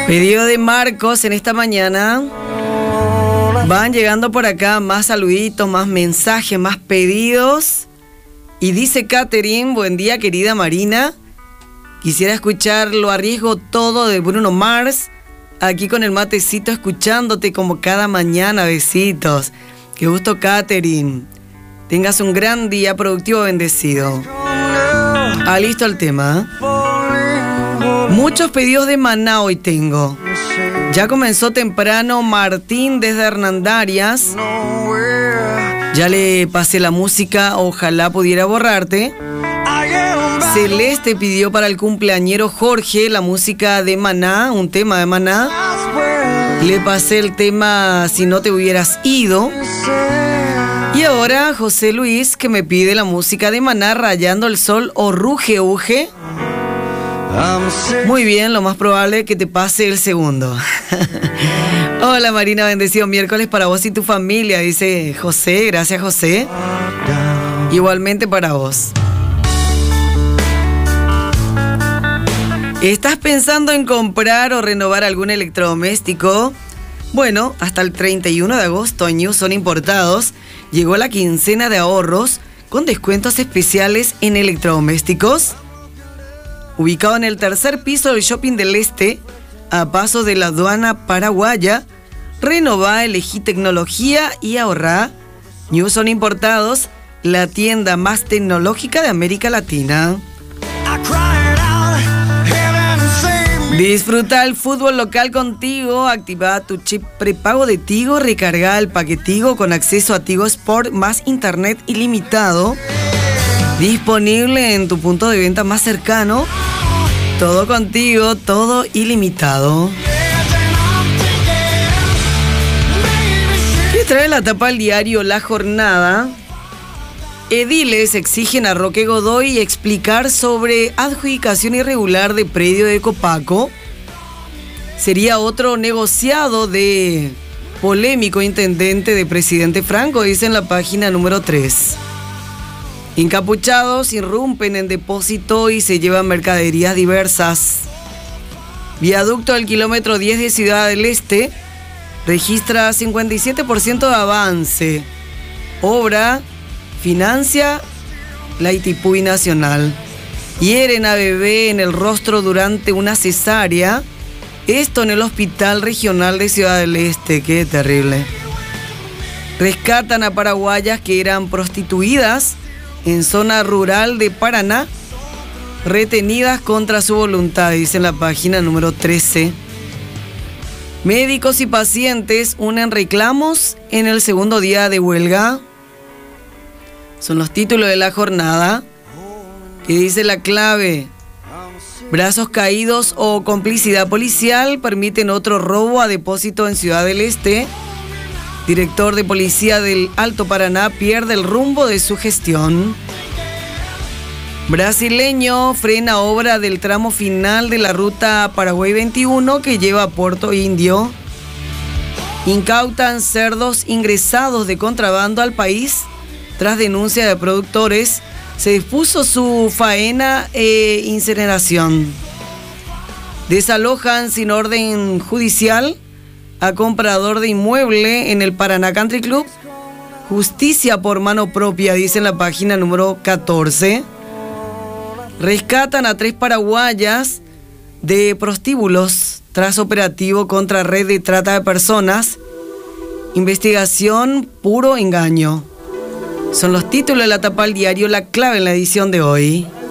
Pedido de Marcos en esta mañana. Van llegando por acá más saluditos, más mensajes, más pedidos. Y dice Catherine, buen día querida Marina. Quisiera escuchar Lo arriesgo todo de Bruno Mars. Aquí con el matecito escuchándote como cada mañana. Besitos. Qué gusto, Catherine. Tengas un gran día productivo, bendecido. Listo el tema. Muchos pedidos de Maná hoy tengo. Ya comenzó temprano Martín desde Hernandarias. Ya le pasé la música, ojalá pudiera borrarte. Celeste pidió para el cumpleañero Jorge la música de Maná, un tema de Maná. Le pasé el tema Si no te hubieras ido. Y ahora José Luis, que me pide la música de Maná, Rayando el Sol o Ruge Uge. Muy bien, lo más probable es que te pase el segundo. Hola Marina, bendecido miércoles para vos y tu familia, dice José. Gracias, José. Igualmente para vos. ¿Estás pensando en comprar o renovar algún electrodoméstico? Bueno, hasta el 31 de agosto en Newson Importados llegó la quincena de ahorros con descuentos especiales en electrodomésticos. Ubicado en el tercer piso del Shopping del Este, a pasos de la aduana paraguaya, renová, elegí tecnología y ahorrá. Newson Importados, la tienda más tecnológica de América Latina. Disfruta el fútbol local con Tigo. Activa tu chip prepago de Tigo. Recarga el paquete Tigo con acceso a Tigo Sport más internet ilimitado. Disponible en tu punto de venta más cercano. Todo contigo, todo ilimitado. ¿Qué trae la tapa al diario La Jornada? Ediles exigen a Roque Godoy explicar sobre adjudicación irregular de predio de Copaco. Sería otro negociado de polémico intendente de presidente Franco, dice en la página número 3. Encapuchados irrumpen en depósito y se llevan mercaderías diversas. Viaducto del kilómetro 10 de Ciudad del Este registra 57% de avance. Obra financia la Itipuy Nacional. Hieren a bebé en el rostro durante una cesárea. Esto en el Hospital Regional de Ciudad del Este. Qué terrible. Rescatan a paraguayas que eran prostituidas en zona rural de Paraná, retenidas contra su voluntad, dice en la página número 13. Médicos y pacientes unen reclamos en el segundo día de huelga. Son los títulos de la jornada, que dice la clave: brazos caídos o complicidad policial permiten otro robo a depósito en Ciudad del Este. Director de policía del Alto Paraná pierde el rumbo de su gestión. Brasileño frena obra del tramo final de la ruta Paraguay 21 que lleva a Puerto Indio. Incautan cerdos ingresados de contrabando al país. Tras denuncia de productores, se dispuso su faena e incineración. Desalojan sin orden judicial a comprador de inmueble en el Paraná Country Club. Justicia por mano propia, dice en la página número 14. Rescatan a 3 paraguayas de prostíbulos tras operativo contra red de trata de personas. Investigación puro engaño. Son los títulos de la tapa al diario La Clave en la edición de hoy.